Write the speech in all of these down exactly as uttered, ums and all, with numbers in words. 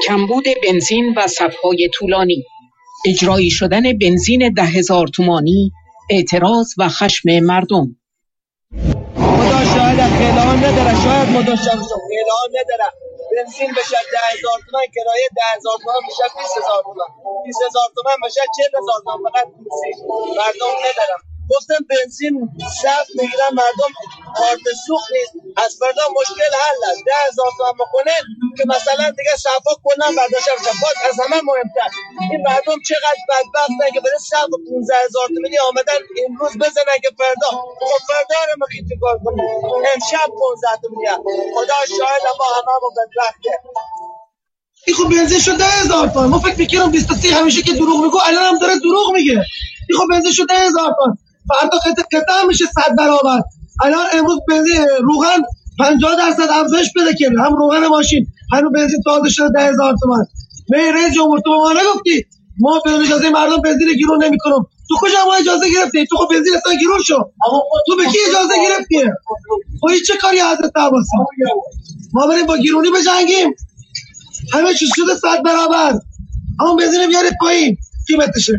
کمبود بنزین و صف‌های طولانی، اجرایی شدن بنزین ده هزار تومانی، اعتراض و خشم مردم. خدا شاید اعلان نداره، شاید مداشم شد اعلان نداره بنزین بشه ده هزار تومان، کرایه ده هزار تومان بشه بیست هزار تومان، بیست هزار تومان بشه چهل هزار تومان، فقط مردم ندارم. گفتم بنزین صف میگیرن مردم، کارت سوخت نیست، از فردا مشکل حل است. ده هزار تومان بکنه که مثلا دیگه صفا کنن برداشت بشه. باز از همه مهمتر این مردم چقدر بدبختن که برای صف پانزده هزار تومانی آمدن امروز بزنن که فردا خب فردا رو میخوید کار کنیم. امشب پانزده تومانی خدا شاهد ما همه ما بدبخته. این خب بنزین شد ده هزار تومان. ما فکر می‌کردم بیست و سه همیشه که دروغ میگه، الان هم داره دروغ میگه. این خب بنزین شد ده هزار تومان، فردا قطعه قطعه میشه صد برابر. الان امروز بنزین روغن پنجاه درصد افزایش پیدا کرده، هم روغن ماشین هم بنزین تازه شده ده هزار تومان. می رئیس جمهور تو ما نگفتی ما به اجازه مردم بنزین گیرون نمیکنم؟ تو کجا ما اجازه گرفتی؟ تو خب بنزین اصلا گیرون شو، تو به کی اجازه گرفتی؟ خب این چه کاری حضرت عباسی؟ ما بریم با گیرونی بجنگیم؟ همه چیز شده صد برابر، اما بنزین بیارید پایین قیمتشه.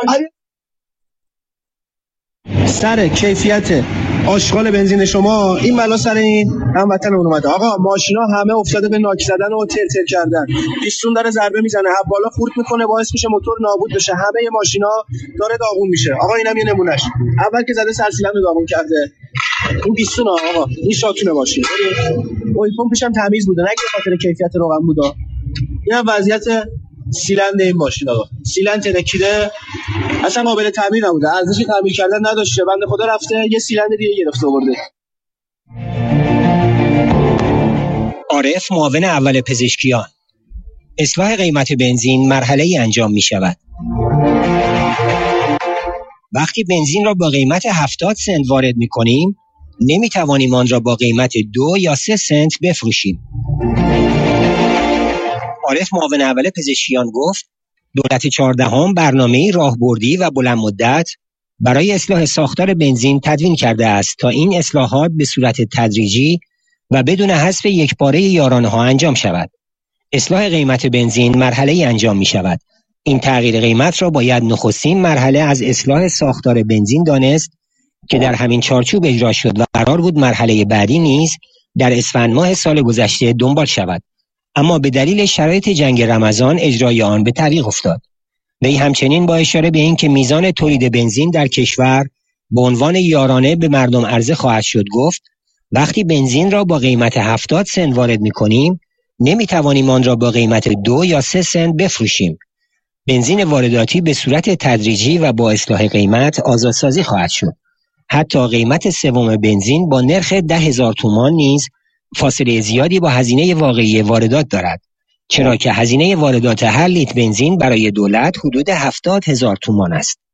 سر کیفیت آشغال بنزین شما این بلا سر این هموطنمون اومده. آقا ماشینا همه افتاده به ناک زدن و تل تل کردن، پیستون داره ضربه میزنه، بالا خورد میکنه، باعث میشه موتور نابود بشه، همه ماشینا داره داغون میشه. آقا اینم یه نمونهش، اول که زده سرسیلند رو داغون کرده. این پیستون آقا، این شاتون ماشین، اویل پمپش هم تمیز بوده، نه به خاطر کیفیت روغن بوده. این وضعیت سیلند این ماشین. آقا سیلند ترکیده، اصلا قابل تعمیر نبوده، ارزش تعمیر کردن نداشته. بنده خدا رفته یه سیلند دیگه گرفته آورده. عارف، معاون اول پزشکیان: اصلاح قیمت بنزین مرحله‌ای انجام می شود. وقتی بنزین را با قیمت هفتاد سنت وارد می کنیم، نمی توانیم آن را با قیمت دو یا سه سنت بفروشیم. عارف، معاون اول پزشکیان، گفت دولت چهاردهم برنامه‌ای راهبردی و بلند مدت برای اصلاح ساختار بنزین تدوین کرده است تا این اصلاحات به صورت تدریجی و بدون حذف یکباره یارانه‌ها انجام شود. اصلاح قیمت بنزین مرحله‌ای انجام می شود. این تغییر قیمت را باید نخستین مرحله از اصلاح ساختار بنزین دانست که در همین چارچوب اجرا شد و قرار بود مرحله بعدی نیز در اسفند ماه سال گذشته دنبال شود، اما به دلیل شرایط جنگ رمضان اجرای آن به تعویق افتاد. وی همچنین با اشاره به اینکه میزان تولید بنزین در کشور به عنوان یارانه به مردم عرضه خواهد شد گفت وقتی بنزین را با قیمت هفتاد سنت وارد می‌کنیم، نمی‌توانیم آن را با قیمت دو یا سه سنت بفروشیم. بنزین وارداتی به صورت تدریجی و با اصلاح قیمت آزادسازی خواهد شد. حتی قیمت سوم بنزین با نرخ ده هزار تومان نیز فاصله زیادی با هزینه واقعی واردات دارد، چرا که هزینه واردات هر لیتر بنزین برای دولت حدود هفتاد هزار تومان است.